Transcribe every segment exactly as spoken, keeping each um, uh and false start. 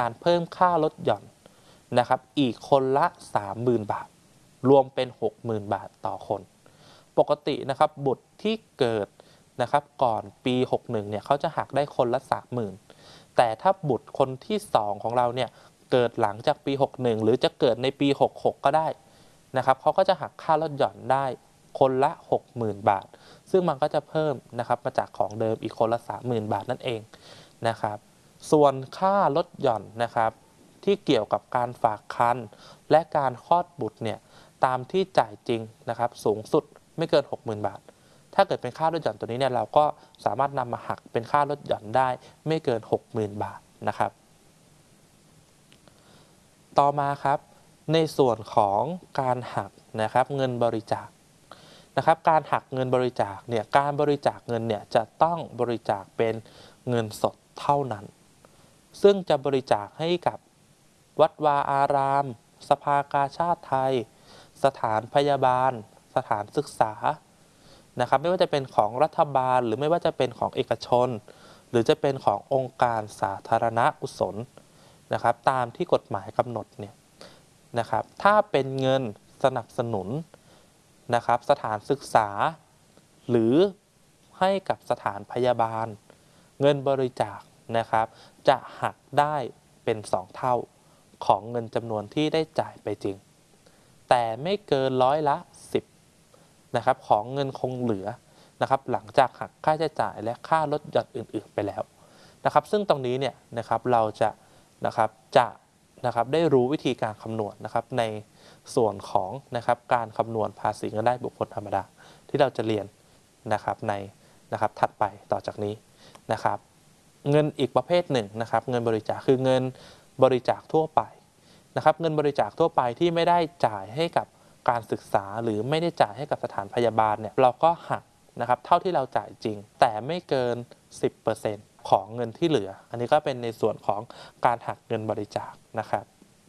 การเพิ่มค่าลดหย่อนนะครับอีกคนละ สามหมื่น บาทรวมเป็น หกหมื่น บาทต่อคนปกตินะครับบุตรที่เกิดนะครับก่อนปีหกสิบเอ็ดเนี่ยเขาจะหักได้คนละ สามหมื่น แต่ถ้าบุตรคนที่สองของเราเนี่ยเกิดหลังจากปีหกสิบเอ็ดหรือจะเกิดในปีหกสิบหกก็ได้นะครับเขาก็จะหักค่าลดหย่อนได้คนละ หกหมื่น บาทซึ่งมันก็จะเพิ่มนะครับมาจากของเดิมอีกคนละ สามหมื่น บาทนั่นเองนะครับส่วนค่าลดหย่อนนะครับที่เกี่ยวกับการฝากครรภ์และการคลอดบุตรเนี่ยตามที่จ่ายจริงนะครับสูงสุดไม่เกิน หกหมื่น บาทถ้าเกิดเป็นค่าลดหย่อนตัวนี้เนี่ยเราก็สามารถนำมาหักเป็นค่าลดหย่อนได้ไม่เกิน หกหมื่น บาทนะครับต่อมาครับในส่วนของการหักนะครับเงินบริจาคนะครับการหักเงินบริจาคเนี่ยการบริจาคเงินเนี่ยจะต้องบริจาคเป็นเงินสดเท่านั้นซึ่งจะบริจาคให้กับวัดวาอารามสภากาชาดไทยสถานพยาบาลสถานศึกษานะครับไม่ว่าจะเป็นของรัฐบาลหรือไม่ว่าจะเป็นของเอกชนหรือจะเป็นขององค์การสาธารณกุศลนะครับตามที่กฎหมายกำหนดเนี่ยนะครับถ้าเป็นเงินสนับสนุนนะครับสถานศึกษาหรือให้กับสถานพยาบาลเงินบริจาคนะครับจะหักได้เป็นสองเท่าของเงินจำนวนที่ได้จ่ายไปจริงแต่ไม่เกินร้อยละสิบนะครับของเงินคงเหลือนะครับหลังจากหักค่าใช้จ่ายและค่าลดหย่อนอื่นๆไปแล้วนะครับซึ่งตรงนี้เนี่ยนะครับเราจะนะครับจะนะครับได้รู้วิธีการคำนวณนะครับในส่วนของนะครับการคำนวณภาษีเงินได้บุคคลธรรมดาที่เราจะเรียนนะครับในนะครับถัดไปต่อจากนี้นะครับเงินอีกประเภทหนึ่งนะครับเงินบริจาคคือเงินบริจาคทั่วไปนะครับเงินบริจาคทั่วไปที่ไม่ได้จ่ายให้กับการศึกษาหรือไม่ได้จ่ายให้กับสถานพยาบาลเนี่ยเราก็หักนะครับเท่าที่เราจ่ายจริงแต่ไม่เกิน สิบเปอร์เซ็นต์ ของเงินที่เหลืออันนี้ก็เป็นในส่วนของการหักเงินบริจาคนะครับ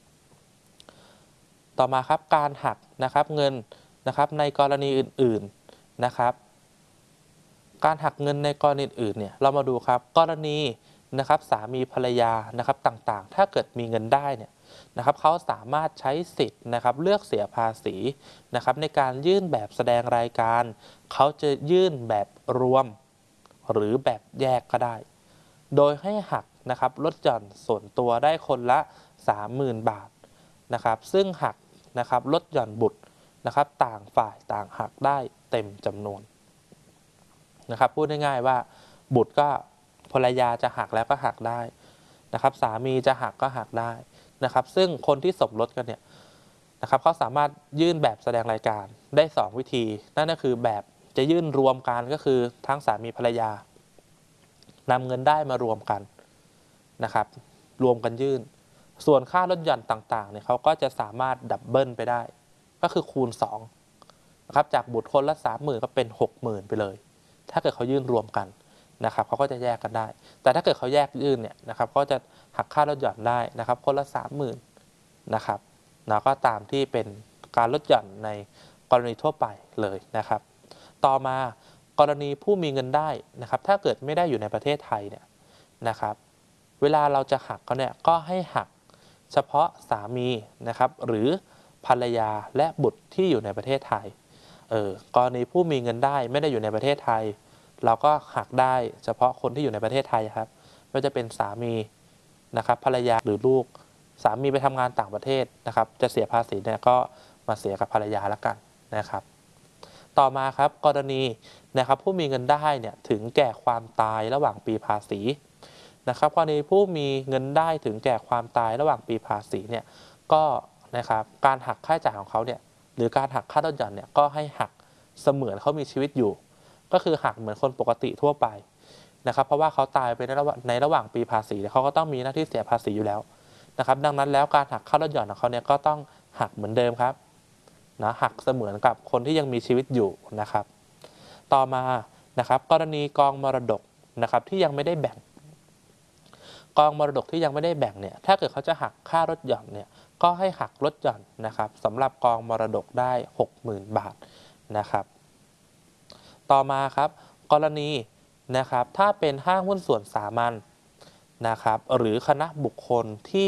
ต่อมาครับการหักนะครับเงินนะครับในกรณีอื่นๆนะครับการหักเงินในกรณีอื่นเนี่ยเรามาดูครับกรณีนะครับสามีภรรยานะครับต่างๆถ้าเกิดมีเงินได้เนี่ยนะครับเขาสามารถใช้สิทธิ์นะครับเลือกเสียภาษีนะครับในการยื่นแบบแสดงรายการเขาจะยื่นแบบรวมหรือแบบแยกก็ได้โดยให้หักนะครับลดหย่อนส่วนตัวได้คนละ สามหมื่น บาทนะครับซึ่งหักนะครับลดหย่อนบุตรนะครับต่างฝ่ายต่างหักได้เต็มจำนวนนะครับพูดง่ายๆว่าบุตรก็ภรรยาจะหักแล้วก็หักได้นะครับสามีจะหักก็หักได้นะครับซึ่งคนที่สมรสกันเนี่ยนะครับเขาสามารถยื่นแบบแสดงรายการได้สองวิธีนั่นก็คือแบบจะยื่นรวมกันก็คือทั้งสามีภรรยานำเงินได้มารวมกันนะครับรวมกันยื่นส่วนค่าลดหย่อนต่างๆเนี่ยเขาก็จะสามารถดับเบิลไปได้ก็คือคูณสองนะครับจากบุตรคนละ สามหมื่น ก็เป็น หกหมื่น ไปเลยถ้าเกิดเขายื่นรวมกันนะครับเขาก็จะแยกกันได้แต่ถ้าเกิดเขาแยกยื่นเนี่ยนะครับก็จะหักค่าลดหย่อนได้นะครับคนละ สามหมื่น นะครับแล้วก็ตามที่เป็นการลดหย่อนในกรณีทั่วไปเลยนะครับต่อมากรณีผู้มีเงินได้นะครับถ้าเกิดไม่ได้อยู่ในประเทศไทยเนี่ยนะครับเวลาเราจะหักเขาเนี่ยก็ให้หักเฉพาะสามีนะครับหรือภรรยาและบุตรที่อยู่ในประเทศไทยเออกรณีผู้มีเงินได้ไม่ได้อยู่ในประเทศไทยเราก็หักได้เฉพาะคนที่อยู่ในประเทศไทยครับไม่ว่าจะเป็นสามีนะครับภรรยาหรือลูกสามีไปทำงานต่างประเทศนะครับจะเสียภาษีเนี่ยก็มาเสียกับภรรยาแล้วกันนะครับต่อมาครับกรณีนะครับผู้มีเงินได้เนี่ยถึงแก่ความตายระหว่างปีภาษีนะครับกรณีผู้มีเงินได้ถึงแก่ความตายระหว่างปีภาษีเนี่ยก็นะครับการหักค่าใช้จ่ายของเขาเนี่ยหรือการหักค่าลดหย่อนเนี่ยก็ให้หักเสมือนเขามีชีวิตอยู่ก็คือหักเหมือนคนปกติทั่วไปนะครับเพราะว่าเขาตายไปในระหว่างในระหว่างปีภาษีเขาก็ต้องมีหน้าที่เสียภาษีอยู่แล้วนะครับดังนั้นแล้วการหักค่าลดหย่อนของเขาเนี่ยก็ต้องหักเหมือนเดิมครับนะหักเสมือนกับคนที่ยังมีชีวิตอยู่นะครับต่อมานะครับกรณีกองมรดกนะครับที่ยังไม่ได้แบ่งกองมรดกที่ยังไม่ได้แบ่งเนี่ยถ้าเกิดเขาจะหักค่าลดหย่อนเนี่ยก็ให้หักลดหย่อนนะครับสำหรับกองมรดกได้ หกหมื่น บาทนะครับต่อมาครับกรณีนะครับถ้าเป็นห้างหุ้นส่วนสามัญนะครับหรือคณะบุคคลที่